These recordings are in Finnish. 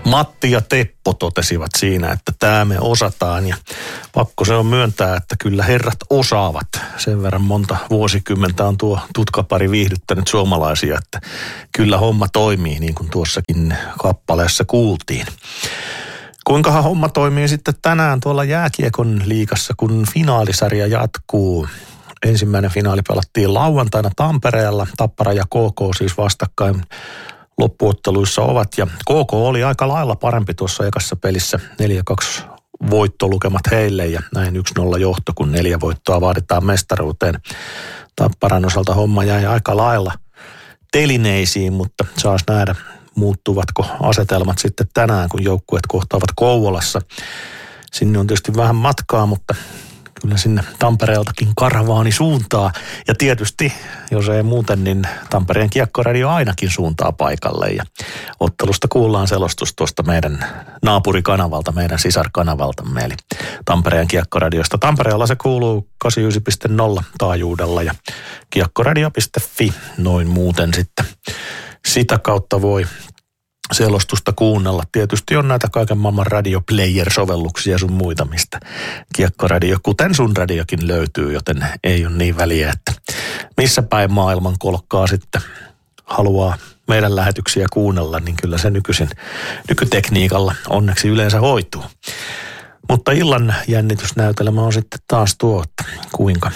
Matti ja Teppo totesivat siinä, että tämä me osataan ja pakko se on myöntää, että kyllä herrat osaavat. Sen verran monta vuosikymmentä on tuo tutkapari viihdyttänyt suomalaisia, että kyllä homma toimii niin kuin tuossakin kappaleessa kuultiin. Kuinkahan homma toimii sitten tänään tuolla jääkiekon liigassa, kun finaalisarja jatkuu? Ensimmäinen finaali pelattiin lauantaina Tampereella, Tappara ja KK siis vastakkain loppuotteluissa ovat. Ja KK oli aika lailla parempi tuossa ekassa pelissä, 4-2 voittolukemat heille ja näin 1-0 johto, kun 4 voittoa vaaditaan mestaruuteen. Tapparan osalta homma jäi aika lailla telineisiin, mutta saas nähdä, muuttuvatko asetelmat sitten tänään, kun joukkueet kohtaavat Kouvolassa. Sinne on tietysti vähän matkaa, mutta kyllä sinne Tampereeltakin karavaani suuntaa. Ja tietysti, jos ei muuten, niin Tampereen Kiekkoradio ainakin suuntaa paikalle. Ja ottelusta kuullaan selostus tuosta meidän naapurikanavalta, meidän sisarkanavaltamme, eli Tampereen Kiekkoradiosta. Tampereella se kuuluu 89.0 taajuudella ja kiekkoradio.fi noin muuten sitten. Sitä kautta voi selostusta kuunnella. Tietysti on näitä kaiken maailman radioplayer-sovelluksia sun muita, mistä Kiekkoradio, kuten sun radiokin löytyy, joten ei ole niin väliä, että missä päin maailman kolkkaa sitten haluaa meidän lähetyksiä kuunnella, niin kyllä se nykytekniikalla onneksi yleensä hoituu. Mutta illan jännitysnäytelmä on sitten taas tuo, että kuinka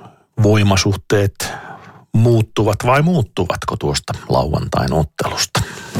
voimasuhteet muuttuvat vai muuttuvatko tuosta lauantain ottelusta.